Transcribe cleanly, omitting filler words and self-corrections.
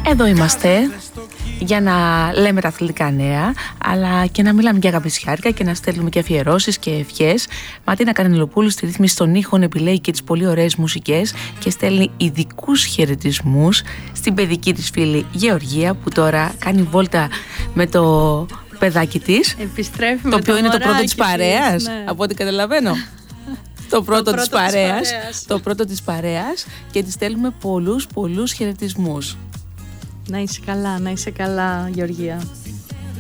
Εδώ είμαστε για να λέμε τα αθλητικά νέα, αλλά και να μιλάμε για αγαπησιάρικα και να στέλνουμε και αφιερώσεις και ευχές. Ματίνα Κανελοπούλου στη ρύθμιση των ήχων επιλέγει και τις πολύ ωραίες μουσικές και στέλνει ειδικούς χαιρετισμούς στην παιδική της φίλη Γεωργία, που τώρα κάνει βόλτα με το παιδάκι της. Επιστρέφει, το οποίο είναι το πρώτο της παρέας, ναι. Από ό,τι καταλαβαίνω. Το πρώτο της παρέας. Το πρώτο της παρέας, και της στέλνουμε πολλούς χαιρετισμούς. Να είσαι καλά, Γεωργία.